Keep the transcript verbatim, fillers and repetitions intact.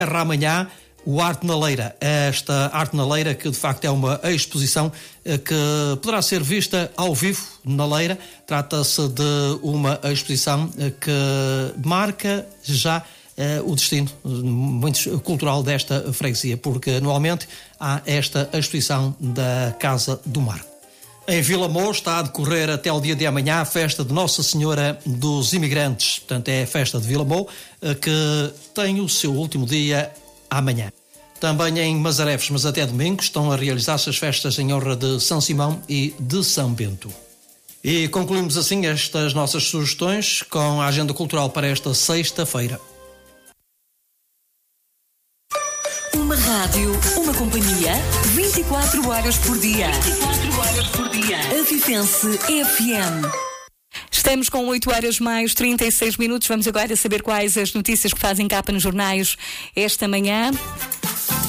Amanhã, o Arte na Leira. Esta Arte na Leira, que de facto é uma exposição que poderá ser vista ao vivo na Leira. Trata-se de uma exposição que marca já o destino muito cultural desta freguesia, porque anualmente há esta exposição da Casa do Mar. Em Vila Moura está a decorrer até o dia de amanhã a festa de Nossa Senhora dos Imigrantes. Portanto, é a festa de Vila Moura que tem o seu último dia amanhã. Também em Masarefes, mas até domingo, estão a realizar-se as festas em honra de São Simão e de São Bento. E concluímos assim estas nossas sugestões com a agenda cultural para esta sexta-feira. Uma rádio, uma companhia, vinte e quatro horas por dia. vinte e quatro horas por dia. Avivense F M. Estamos com oito horas mais trinta e seis minutos. Vamos agora saber quais as notícias que fazem capa nos jornais esta manhã.